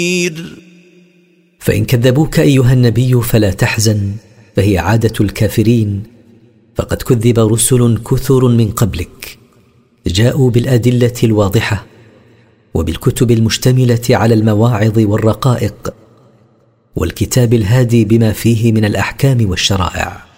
فإن كذبوك أيها النبي فلا تحزن، فهي عادة الكافرين، فقد كذب رسل كثر من قبلك جاءوا بالأدلة الواضحة وبالكتب المشتملة على المواعظ والرقائق والكتاب الهادي بما فيه من الأحكام والشرائع.